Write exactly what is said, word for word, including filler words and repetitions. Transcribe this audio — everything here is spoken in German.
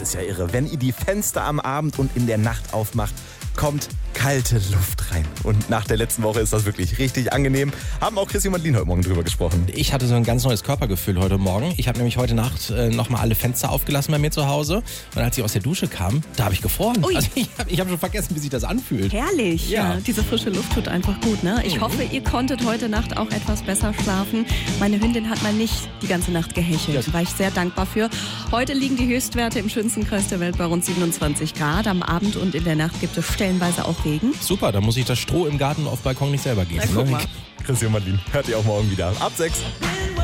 ist ja irre. Wenn ihr die Fenster am Abend und in der Nacht aufmacht, kommt kalte Luft rein. Und nach der letzten Woche ist das wirklich richtig angenehm. Haben auch Chrissy und Madeline heute Morgen drüber gesprochen. Ich hatte so ein ganz neues Körpergefühl heute Morgen. Ich habe nämlich heute Nacht äh, nochmal alle Fenster aufgelassen bei mir zu Hause. Und als ich aus der Dusche kam, da habe ich gefroren. Ui. Also ich habe ich hab schon vergessen, wie sich das anfühlt. Herrlich, ja. Ja. Diese frische Luft tut einfach gut, ne? Ich Mhm. hoffe, ihr konntet heute Nacht auch etwas besser schlafen. Meine Hündin hat mal nicht die ganze Nacht gehechelt. Da war ich sehr dankbar für. Heute liegen die Höchstwerte im schönsten Kreis der Welt bei rund siebenundzwanzig Grad. Am Abend und in der Nacht gibt es stellenweise auch Regen. Super, da muss ich das Stroh im Garten auf Balkon nicht selber gießen. Na, guck ne? mal. Chrissy und Madeline, hört ihr auch morgen wieder ab sechs.